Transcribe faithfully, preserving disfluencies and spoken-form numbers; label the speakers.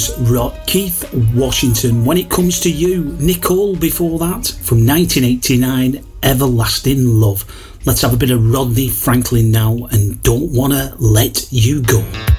Speaker 1: was Ro- Keith Washington. When It Comes to You, Nicole before that, from nineteen eighty-nine, Everlasting Love. Let's have a bit of Rodney Franklin now, and Don't Wanna Let You Go.